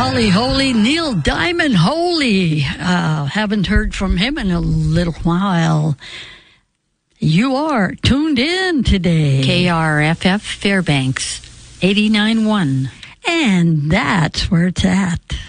Holly Holy, Neil Diamond Holy. Haven't heard from him in a little while. You are tuned in today. KRFF Fairbanks, 89.1. And that's where it's at.